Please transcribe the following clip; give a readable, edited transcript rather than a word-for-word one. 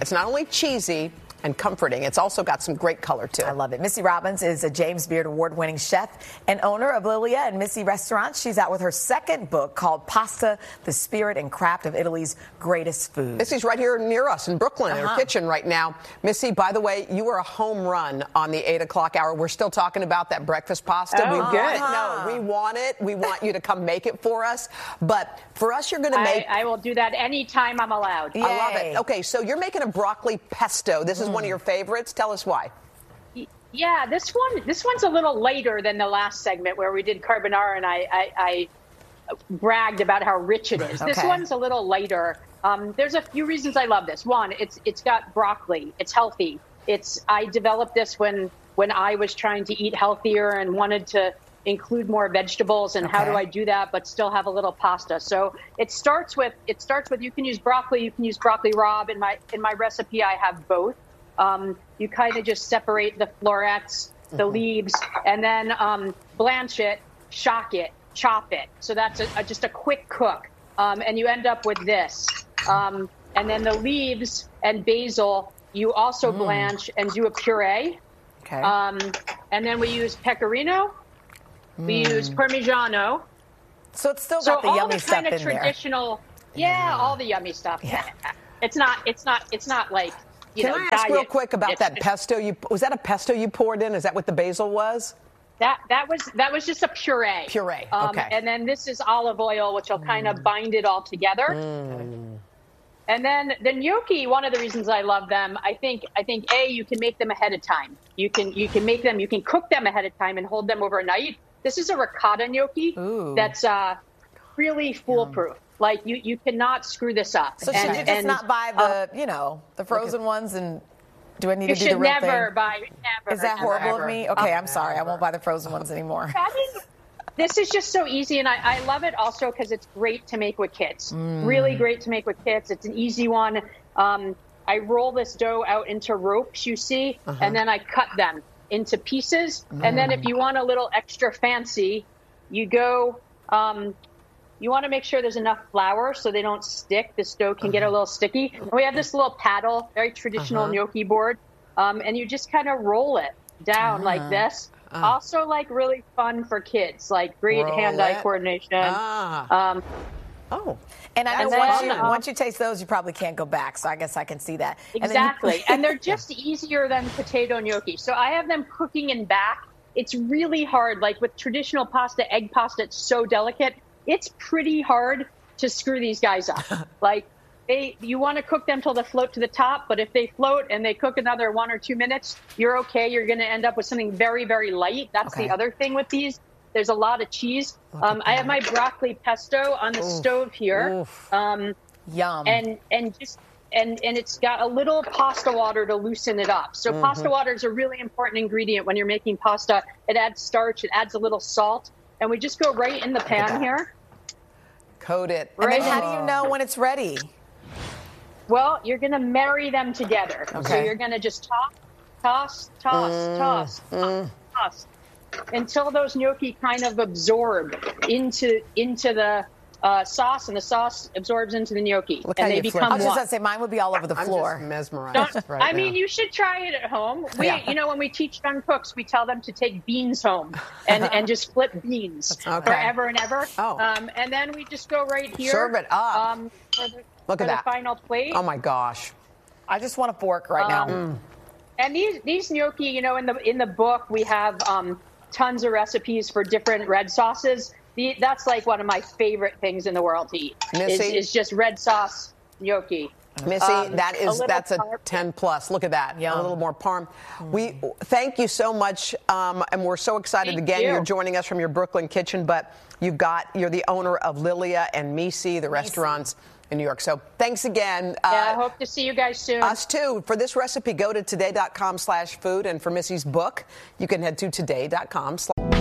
It's not only cheesy and comforting, it's also got some great color, too. I love it. Missy Robbins is a James Beard Award-winning chef and owner of Lilia and Missy Restaurants. She's out with her second book called Pasta, the Spirit and Craft of Italy's Greatest Food. Missy's right here near us in Brooklyn in her kitchen right now. Missy, by the way, you were a home run on the 8 o'clock hour. We're still talking about that breakfast pasta. Oh, we want good. it. No, we want it. We want you to come make it for us. But for us, you're going to make... I will do that anytime I'm allowed. I love it. Okay, so you're making a broccoli pesto. This is one of your favorites. Tell us why. Yeah, this one's a little later than the last segment where we did carbonara, and I bragged about how rich it is. Okay. This one's a little later. There's a few reasons I love this. One, it's got broccoli. It's healthy. I developed this when I was trying to eat healthier and wanted to include more vegetables, and how do I do that but still have a little pasta? So it starts with you can use broccoli, you can use broccoli rabe. In my recipe I have both. You kind of just separate the florets, the leaves, and then blanch it, shock it, chop it. So that's just a quick cook. And you end up with this. And then the leaves and basil, you also blanch and do a puree. Okay. And then we use pecorino. We use Parmigiano. So it's still got the yummy stuff in there. All the kind of traditional, all the yummy stuff. Yeah. It's not like, Can I ask real quick about that pesto? Was that a pesto you poured in? Is that what the basil was? That was just a puree. Puree, okay. And then this is olive oil, which will kind of bind it all together. And then the gnocchi, one of the reasons I love them, I think you can make them ahead of time. You can cook them ahead of time and hold them overnight. This is a ricotta gnocchi that's really foolproof. Like you cannot screw this up. So should you just not buy the frozen ones? And do I need to do the real thing? You should never buy. Never. Is that horrible of me? Okay, I'm sorry. I won't buy the frozen ones anymore. This is just so easy, and I love it also because it's great to make with kids. Really great to make with kids. It's an easy one. I roll this dough out into ropes, you see, and then I cut them into pieces. And then if you want a little extra fancy, you go... you want to make sure there's enough flour so they don't stick. This dough can get a little sticky. And we have this little paddle, very traditional gnocchi board, and you just kind of roll it down like this. Also, like really fun for kids, like great hand-eye coordination. And I know once you taste those, you probably can't go back. So I guess I can see that. Exactly. And they're just easier than potato gnocchi. So I have them cooking in back. It's really hard. Like with traditional pasta, egg pasta, it's so delicate. It's pretty hard to screw these guys up. Like you want to cook them till they float to the top, but if they float and they cook another 1 or 2 minutes, you're okay. You're going to end up with something very, very light. That's the other thing with these. There's a lot of cheese. I have my broccoli pesto on the stove here. Yum. And it's got a little pasta water to loosen it up. So pasta water is a really important ingredient when you're making pasta. It adds starch. It adds a little salt. And we just go right in the pan here. Coat it. And then how do you know when it's ready? Well, you're going to marry them together. Okay. So you're going to just toss until those gnocchi kind of absorb into the sauce, and the sauce absorbs into the gnocchi. Look and how they you become flip. I was just going to say, mine would be all over the floor. I'm just mesmerized right now. You should try it at home. When we teach young cooks, we tell them to take beans home and just flip beans forever and ever. And then we just go right here. Serve it up. Look at that. The final plate. Oh my gosh. I just want a fork right now. And these gnocchi, in the book we have tons of recipes for different red sauces. That's like one of my favorite things in the world to eat. Missy, is just red sauce gnocchi. Missy, that's a 10 plus. Look at that. A little more parm. We thank you so much, and we're so excited you're joining us from your Brooklyn kitchen. But you're the owner of Lilia and Missy, the restaurants in New York. So thanks again. I hope to see you guys soon. Us too. For this recipe, go to today.com/food, and for Missy's book, you can head to today.com/.